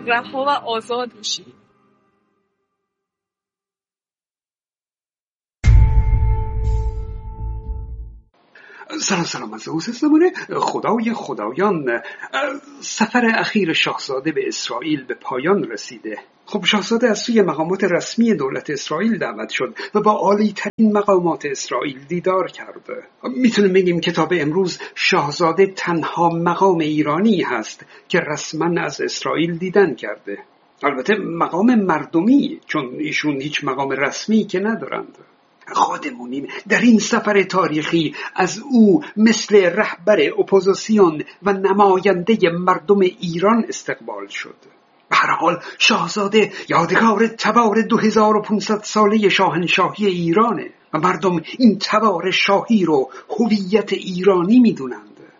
رها و آزاد میشی. سلام از زمانه خدای خدایان. سفر اخیر شاهزاده به اسرائیل به پایان رسیده. خب شاهزاده از سوی مقامات رسمی دولت اسرائیل دعوت شد و با عالی ترین مقامات اسرائیل دیدار کرده. میتونیم بگیم که تا به امروز شاهزاده تنها مقام ایرانی هست که رسما از اسرائیل دیدن کرده. البته مقام مردمی، چون ایشون هیچ مقام رسمی که ندارند. خودمونیم در این سفر تاریخی از او مثل رهبر اپوزیسیون و نماینده مردم ایران استقبال شد. به هر حال شاهزاده یادگار تبار 2500 ساله شاهنشاهی ایرانه و مردم این تبار شاهی رو هویت ایرانی میدونند.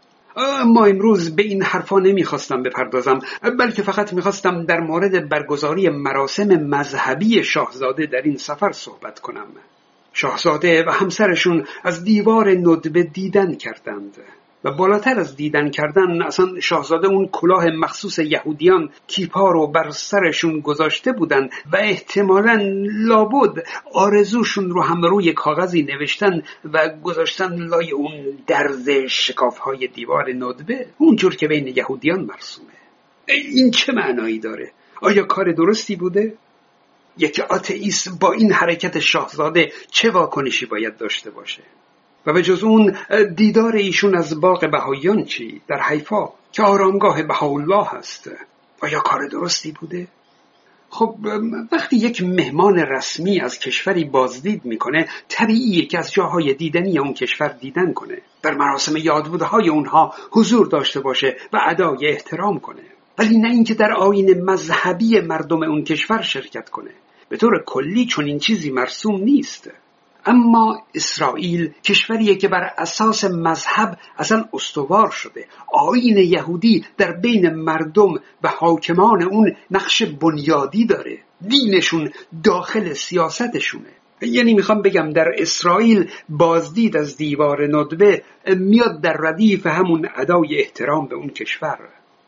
ما امروز به این حرفا نمیخواستم بپردازم، بلکه فقط میخواستم در مورد برگزاری مراسم مذهبی شاهزاده در این سفر صحبت کنم. شاهزاده و همسرشون از دیوار ندبه دیدن کردند و بالاتر از دیدن کردن اصلا شاهزاده اون کلاه مخصوص یهودیان کیپا رو بر سرشون گذاشته بودن و احتمالاً لابد آرزوشون رو هم روی کاغذی نوشتن و گذاشتن لای اون درز شکافهای دیوار ندبه، اونجور که بین یهودیان مرسومه. این چه معنایی داره؟ آیا کار درستی بوده؟ یک آتئیست با این حرکت شاهزاده چه واکنشی باید داشته باشه؟ و به جز اون دیدار ایشون از باغ بهاییان چی در حیفا که آرامگاه بهاءالله هست، آیا کار درستی بوده؟ خب وقتی یک مهمان رسمی از کشوری بازدید میکنه طبیعیه که از جاهای دیدنی اون کشور دیدن کنه، در مراسم یادبودهای اونها حضور داشته باشه و ادای احترام کنه، ولی نه اینکه در آیین مذهبی مردم اون کشور شرکت کنه. به طور کلی چون این چیزی مرسوم نیست. اما اسرائیل کشوریه که بر اساس مذهب اصلا استوار شده. آیین یهودی در بین مردم و حاکمان اون نقش بنیادی داره. دینشون داخل سیاستشونه. یعنی میخوام بگم در اسرائیل بازدید از دیوار ندبه میاد در ردیف همون ادای احترام به اون کشور.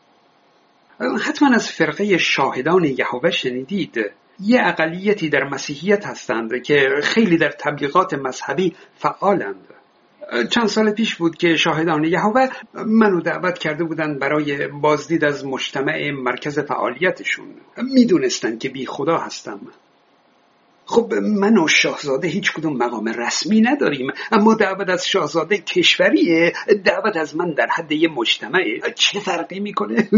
حتما از فرقه شاهدان یهوه شنیدید. یه اقلیتی در مسیحیت هستند که خیلی در تبلیغات مذهبی فعالند. چند سال پیش بود که شاهدان یهوه منو دعوت کرده بودن برای بازدید از مجتمع مرکز فعالیتشون. میدونستن که بی خدا هستم. خب من و شاهزاده هیچ کدوم مقام رسمی نداریم، اما دعوت از شاهزاده کشوریه، دعوت از من در حد یه مجتمعه. چه فرقی میکنه؟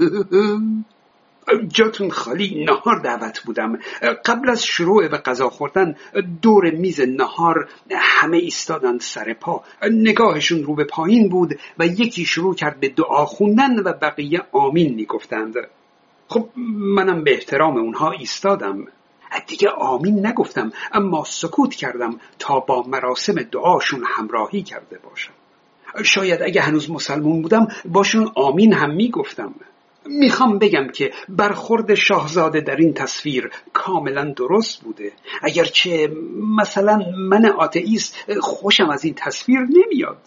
جاتون خالی، نهار دعوت بودم. قبل از شروع به غذا خوردن دور میز نهار همه ایستادند سر پا، نگاهشون رو به پایین بود و یکی شروع کرد به دعا خوندن و بقیه آمین میگفتند. خب منم به احترام اونها ایستادم. دیگه آمین نگفتم، اما سکوت کردم تا با مراسم دعاشون همراهی کرده باشم. شاید اگه هنوز مسلمون بودم باشون آمین هم میگفتم. میخوام بگم که برخورد شاهزاده در این تصویر کاملا درست بوده، اگرچه مثلا من آتئیست خوشم از این تصویر نمیاد.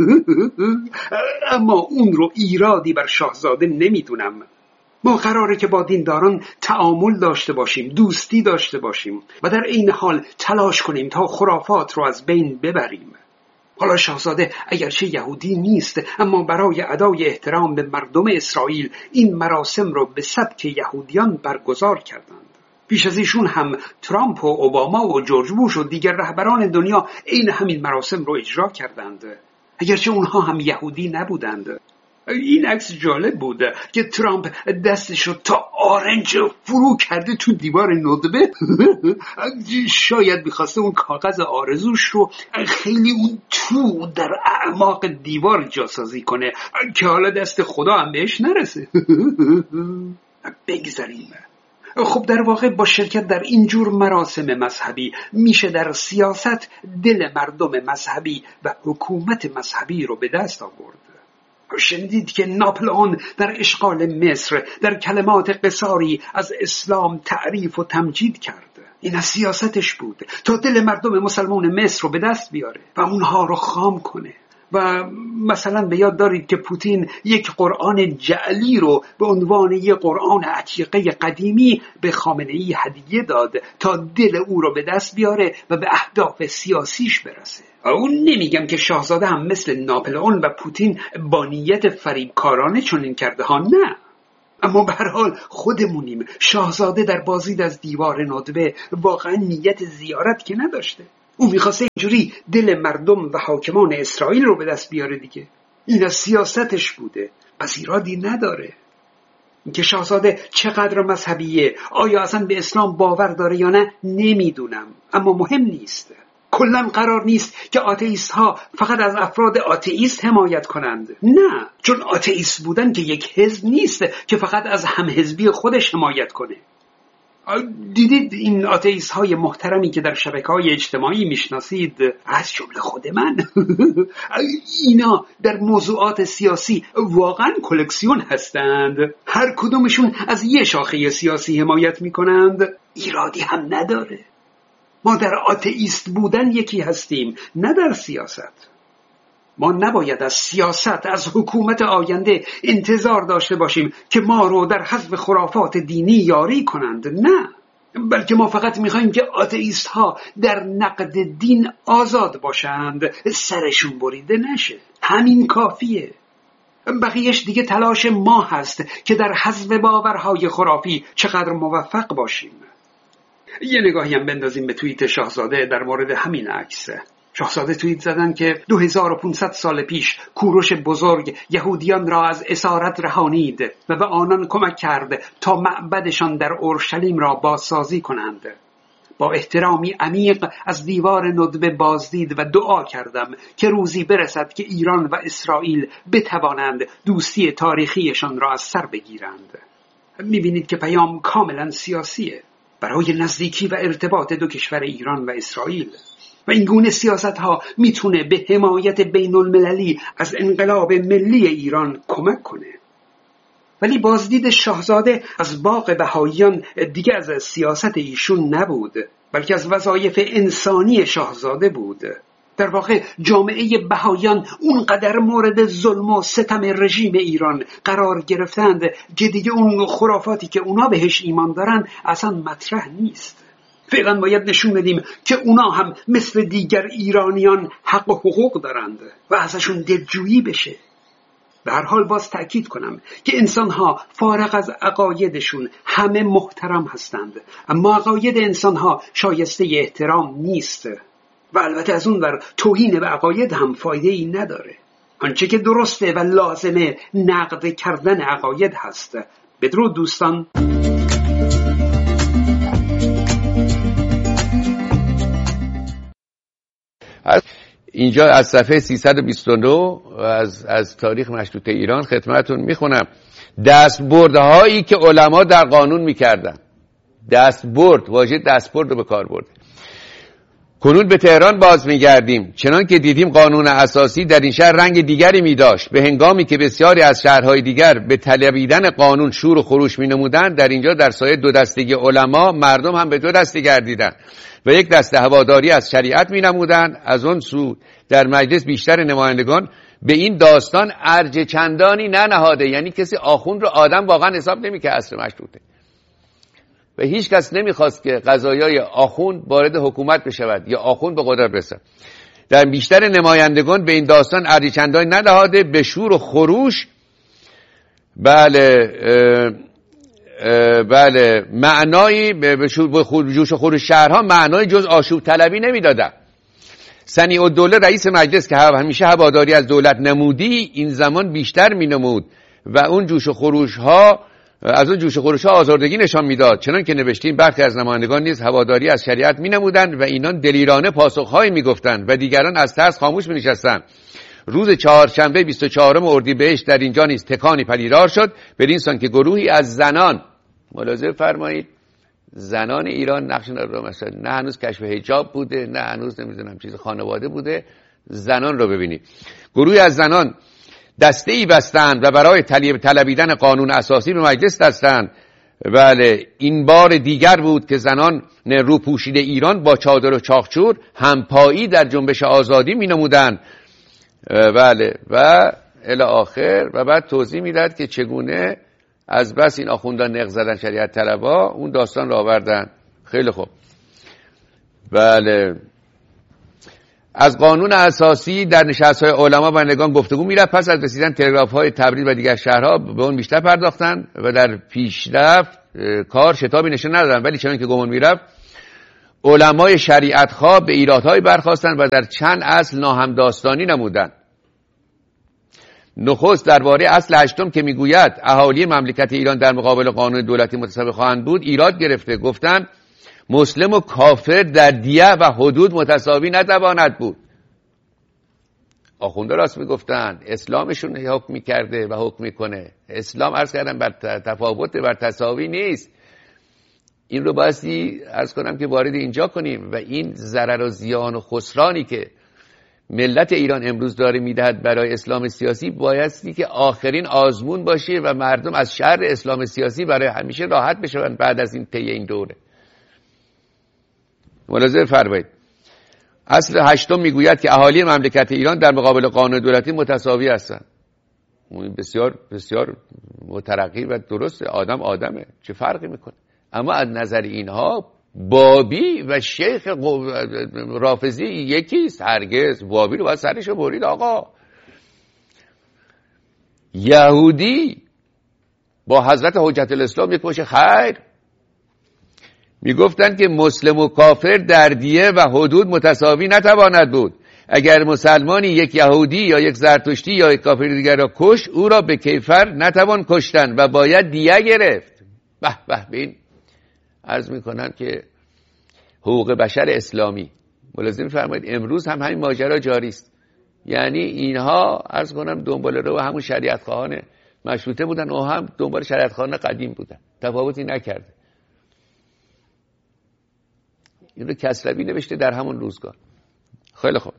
اما اون رو ایرادی بر شاهزاده نمیدونم. ما قراره که با دینداران تعامل داشته باشیم، دوستی داشته باشیم و در این حال تلاش کنیم تا خرافات رو از بین ببریم. حالا شاهزاده اگرچه یهودی نیست، اما برای ادای احترام به مردم اسرائیل این مراسم رو به سبک یهودیان برگزار کردند. پیش از ایشون هم ترامپ و اوباما و جورج بوش و دیگر رهبران دنیا این همین مراسم رو اجرا کردند، اگرچه اونها هم یهودی نبودند. این عکس جالب بود که ترامپ دستش رو تا آرنج فرو کرده تو دیوار ندبه. شاید میخواسته اون کاغذ آرزوش رو خیلی اون تو در اعماق دیوار جاسازی کنه که حالا دست خدا هم بهش نرسه. بگذاریم. خب در واقع با شرکت در اینجور مراسم مذهبی میشه در سیاست دل مردم مذهبی و حکومت مذهبی رو به دست آورد. شنیدید که ناپلئون در اشغال مصر در کلمات قصاری از اسلام تعریف و تمجید کرد. این از سیاستش بود تا دل مردم مسلمان مصر رو به دست بیاره و اونها رو خام کنه و مثلا به یاد دارید که پوتین یک قرآن جعلی رو به عنوان یک قرآن عتیقه قدیمی به خامنه‌ای هدیه داد تا دل او رو به دست بیاره و به اهداف سیاسیش برسه. اون نمیگم که شاهزاده هم مثل ناپلئون و پوتین با نیت فریبکارانه چنین کرده ها، نه. اما به هر حال خودمونیم. شاهزاده در بازدید از دیوار ندبه واقعا نیت زیارت که نداشته. او میخواسته اینجوری دل مردم و حاکمان اسرائیل رو به دست بیاره دیگه. این از سیاستش بوده، پس ایرادی نداره. اینکه شاهزاده چقدر مذهبیه، آیا اصلا به اسلام باور داره یا نه، نمیدونم، اما مهم نیست. کلاً قرار نیست که آتئیست ها فقط از افراد آتئیست حمایت کنند. نه، چون آتئیست بودن که یک حزب نیست که فقط از همحزبی خودش حمایت کنه. دیدید این آتئیست های محترمی که در شبکه‌های اجتماعی میشناسید، از جمله خود من، اینا در موضوعات سیاسی واقعا کلکسیون هستند. هر کدومشون از یه شاخه سیاسی حمایت میکنند. ایرادی هم نداره. ما در آتئیست بودن یکی هستیم، نه در سیاست. ما نباید از سیاست، از حکومت آینده انتظار داشته باشیم که ما رو در حذف خرافات دینی یاری کنند. نه، بلکه ما فقط میخوایم که آتئیست ها در نقد دین آزاد باشند، سرشون بریده نشه. همین کافیه. بقیهش دیگه تلاش ما هست که در حذف باورهای خرافی چقدر موفق باشیم. یه نگاهی هم بندازیم به توییت شاهزاده در مورد همین عکس. شاهزاده توییت زدن که 2500 سال پیش کوروش بزرگ یهودیان را از اسارت رهانید و به آنان کمک کرد تا معبدشان در اورشلیم را بازسازی کنند. با احترامی عمیق از دیوار ندبه بازدید و دعا کردم که روزی برسد که ایران و اسرائیل بتوانند دوستی تاریخیشان را از سر بگیرند. میبینید که پیام کاملا سیاسیه، برای نزدیکی و ارتباط دو کشور ایران و اسرائیل. و این گونه سیاست ها میتونه به حمایت بین المللی از انقلاب ملی ایران کمک کنه. ولی بازدید شاهزاده از باغ بهاییان دیگه از سیاست ایشون نبود، بلکه از وظایف انسانی شاهزاده بود. در واقع جامعه بهاییان اونقدر مورد ظلم و ستم رژیم ایران قرار گرفتند که دیگه اون خرافاتی که اونا بهش ایمان دارن اصلا مطرح نیست. فعلا باید نشون بدیم که اونا هم مثل دیگر ایرانیان حق و حقوق دارند و ازشون دلجویی بشه. به هر حال باز تأکید کنم که انسانها فارغ از عقایدشون همه محترم هستند، اما عقاید انسانها شایسته احترام نیست و البته از اون ور توهین به عقاید هم فایده ای نداره. آنچه که درسته و لازمه نقد کردن عقاید هست. بدرود دوستان. اینجا از صفحه 329 از تاریخ مشروطه ایران خدمتتون میخونم. دستبردهایی که علما در قانون میکردن. دستبرد، واژه دستبرد رو به کار برد. کنون به تهران باز میگردیم. چنان که دیدیم قانون اساسی در این شهر رنگ دیگری میداشت. به هنگامی که بسیاری از شهرهای دیگر به طلبیدن قانون شور و خروش مینمودند، در اینجا در سایه دو دستگی علما مردم هم به دو دسته گردیدند و یک دسته هواداری از شریعت مینمودند. از اون سو در مجلس بیشتر نمایندگان به این داستان ارج چندانی ننهاده. یعنی کسی آخوند رو آدم واقعا حساب نمی‌کنه عصر مشروطه و هیچ کس نمیخواست که قضایای آخوند وارد حکومت بشود یا آخوند به قدرت برسد. در بیشتر نمایندگان به این داستان ارج چندانی ننهاده، به شور و خروش بله معنایی به جوش و خروش شهرها معنای جز آشوب طلبی نمیدادن. سنی الدوله رئیس مجلس که همیشه هواداری از دولت نمودی، این زمان بیشتر مینمود و اون جوش و خروش ها آزردگی نشان میداد. چنان که نوشتیم برخی از نمایندگان نیز هواداری از شریعت مینمودند و اینان دلیرانه پاسخهایی میگفتند و دیگران از ترس خاموش مینشستند. روز چهارشنبه 24 اردیبهشت در اینجا نیز تکانی پدیدار شد، بدین سان که گروهی از زنان، ملاحظه فرمایید، زنان ایران نقش رو مثلا نه هنوز کشف حجاب بوده، نه هنوز نمیدونم چیز خانواده بوده، زنان رو ببینید. گروهی از زنان دسته‌ای بستند و برای طلبیدن قانون اساسی به مجلس دستند. بله، این بار دیگر بود که زنان روپوشیده ایران با چادر و چاقچور همپایی در جنبش آزادی می نمودند بله و الی آخر. و بعد توضیح میداد که چگونه از بس این آخوندان نق زدن شریعت طلبا اون داستان را آوردن. خیلی خوب. بله. از قانون اساسی در نشست‌های علما و بندگان گفتگو میرفت. پس از رسیدن تلگراف‌های تبریز و دیگر شهرها به اون بیشتر پرداختن و در پیشرفت کار شتابی نشون ندادن، ولی چنان که گمان میرفت علمای شریعت خواه به ایرادهای برخاستند و در چند اصل ناهمداستانی نمودند. نخست درباره اصل هشتم که میگوید اهالی مملکت ایران در مقابل قانون دولتی متصوی خواهند بود ایراد گرفته. گفتند مسلم و کافر در دیه و حدود متساوی نتواند بود. آخونده راست میگفتن، اسلامشون حکم میکرده و حکم میکنه. اسلام عرض کردم بر تفاوت بر تساوی نیست. این رو بایستی عرض کنم که وارد اینجا کنیم و این ضرر و زیان و خسرانی که ملت ایران امروز داره میدهد برای اسلام سیاسی بایستی که آخرین آزمون باشه و مردم از شر اسلام سیاسی برای همیشه راحت بشن بعد از این طی این دوره. ملاحظه فرمایید. اصل هشتم میگوید که اهالی مملکت ایران در مقابل قانون دولتی متساوی هستند. بسیار بسیار مترقی و درسته. آدم آدمه، چه فرقی میکنه؟ اما از نظر اینها بابی و شیخ رافضی یکیست. هرگز. بابی رو باید سرشو برید آقا. یهودی با حضرت حجت الاسلام یک باشه خیر. میگفتن که مسلم و کافر در دیه و حدود متساوی نتواند بود. اگر مسلمانی یک یهودی یا یک زرتشتی یا یک کافر دیگر را کش، او را به کیفر نتوان کشتن و باید دیه گرفت. به به. بین عرض میکنم که حقوق بشر اسلامی ملازم فرمایید امروز هم همین ماجرا جاری است. یعنی اینها عرض کنم دنبال رو همون شریعت خواهان مشروطه بودن و هم دنبال شریعت خواهان قدیم بودن، تفاوتی نکرده. این رو کسروی نوشته در همون روزگار. خیلی خوب.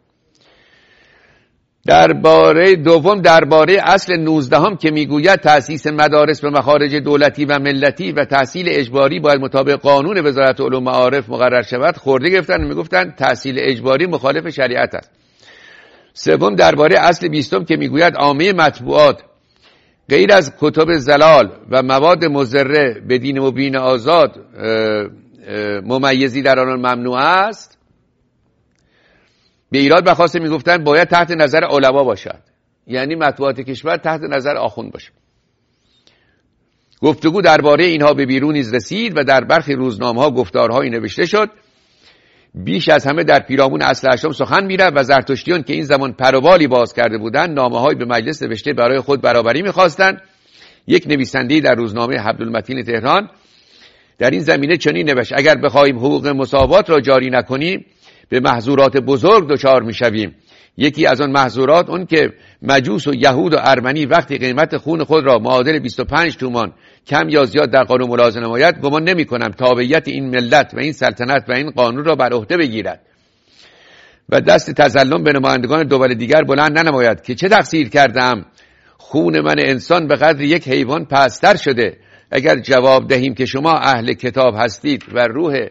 درباره اصل 19 که میگوید تأسیس مدارس به مخارج دولتی و ملتی و تحصیل اجباری باید مطابق قانون وزارت علوم و معارف مقرر شود خورده گرفتن و میگفتن تحصیل اجباری مخالف شریعت است. سوم درباره اصل 20 که میگوید عامه مطبوعات غیر از کتب زلال و مواد مضره به دین مبین آزاد ممیزی در آن ممنوع است. به ایراد برخواسته میگفتن باید تحت نظر علما باشد، یعنی مطبوعات کشور تحت نظر آخوند باشه. گفتگو درباره اینها به بیرون نیز رسید و در برخی روزنامه‌ها گفتارهایی نوشته شد. بیش از همه در پیرامون اصل هشتم سخن می‌رفت و زرتشتیان که این زمان پروبالی باز کرده بودند نامه‌هایی به مجلس نوشته برای خود برابری می‌خواستند. یک نویسنده در روزنامه عبدالمتین تهران در این زمینه چنین نوشت: اگر بخواهیم حقوق مساوات را جاری نکنیم به محظورات بزرگ دچار میشویم. یکی از آن محظورات اون که مجوس و یهود و ارمنی وقتی قیمت خون خود را معادل 25 تومان کم یا زیاد در قانون ملاحظه نماید، گمان نمی کنم تابعیت این ملت و این سلطنت و این قانون را بر عهده بگیرد و دست تظلم به نمایندگان دول دیگر بلند ننماید که چه تقصیر کردم. خون من انسان به قدر یک حیوان پستر شده. اگر جواب دهیم که شما اهل کتاب هستید و روح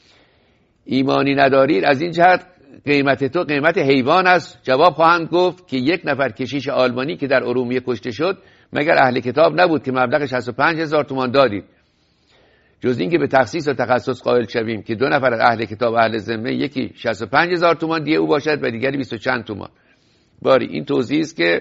ایمانی ندارید، از این جهت قیمت تو قیمت حیوان است. جواب خواهند گفت که یک نفر کشیش آلمانی که در ارومیه کشته شد مگر اهل کتاب نبود که مبلغ 65,000 تومان دادید؟ جز این که به تخصیص و تخصص قائل شویم که دو نفر از اهل کتاب اهل ذمه یکی 65,000 تومان دیه او باشد و دیگری 20 چند تومان. باری این توضیحی است که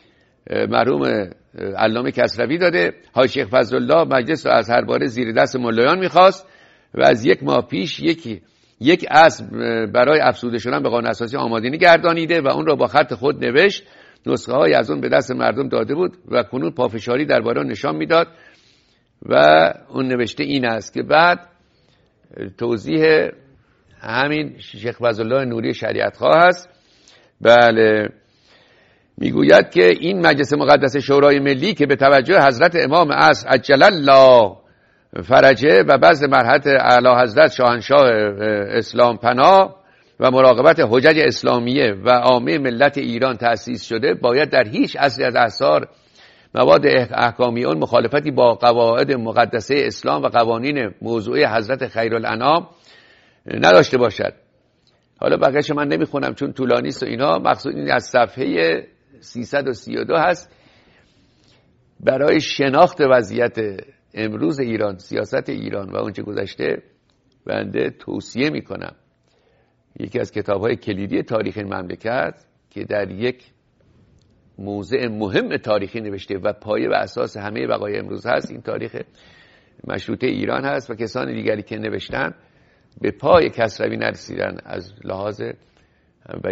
مرحوم علامه کسروی داده. حاج شیخ فضلالله مجلس را از هر باره زیر دست ملایان می‌خواست و از یک ماه پیش یک اصل برای افزوده شدن به قانون اساسی آماده گردانیده و اون را با خط خود نوشت. نسخه های از اون به دست مردم داده بود و کنون پافشاری درباره نشان میداد و اون نوشته این است که بعد توضیح همین شیخ فضلالله نوری شریعت خواه است. بله، میگوید که این مجلس مقدس شورای ملی که به توجه حضرت امام عصر عجل الله فرجه و بعض مرحلت اعلی حضرت شاهنشاه اسلام پناه و مراقبت حجج اسلامیه و عامه ملت ایران تأسیس شده، باید در هیچ عصری از اعصار مواد احکامی اون مخالفتی با قواعد مقدسه اسلام و قوانین موضوعی حضرت خیرالانام نداشته باشد. حالا بقیه‌اش من نمیخونم چون طولانی است و اینا. مقصود این از صفحه 332 هست. برای شناخت وضعیت امروز ایران، سیاست ایران و اونچه گذشته، بنده توصیه میکنم یکی از کتاب‌های کلیدی تاریخ این مملکت که در یک موضع مهم تاریخی نوشته و پایه و اساس همه وقایع امروز هست، این تاریخ مشروطه ایران هست و کسان دیگری که نوشتن به پای کسروی نرسیدن از لحاظ